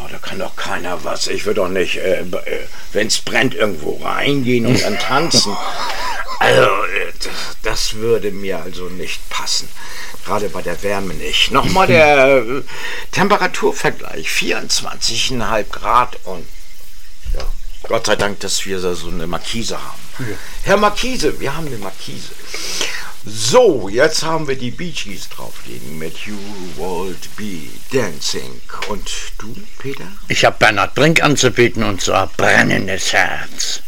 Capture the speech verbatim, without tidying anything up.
Oh, da kann doch keiner was. Ich würde doch nicht, äh, äh, wenn es brennt, irgendwo reingehen und dann tanzen. Also, äh, das würde mir also nicht passen. Gerade bei der Wärme nicht. Nochmal der äh, Temperaturvergleich. vierundzwanzig Komma fünf Grad und ja, Gott sei Dank, dass wir so eine Markise haben. Ja. Herr Markise, wir haben eine Markise. So, jetzt haben wir die Bee Gees draufliegen mit You Would Be Dancing. Und du, Peter? Ich habe Bernhard Brink anzubieten und zwar Brennendes Herz.